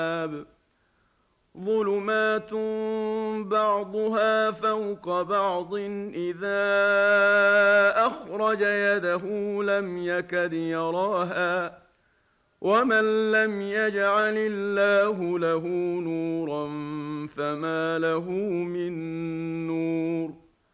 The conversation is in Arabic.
ظلمات بعضها فوق بعض إذا أخرج يده لم يكد يراها ومن لم يجعل الله له نورا فما له من نور